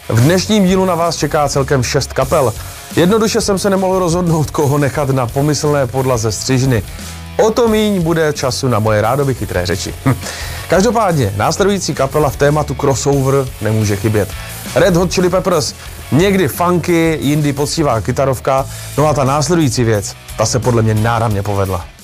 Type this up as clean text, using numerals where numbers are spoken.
V dnešním dílu na vás čeká celkem 6 kapel. Jednoduše jsem se nemohl rozhodnout, koho nechat na pomyslné podlaze střižny. O to míň bude času na moje rádoby chytré řeči. Každopádně, následující kapela v tématu crossover nemůže chybět. Red Hot Chili Peppers, někdy funky, jindy poctivá kytarovka, no a ta následující věc, ta se podle mě náramně povedla.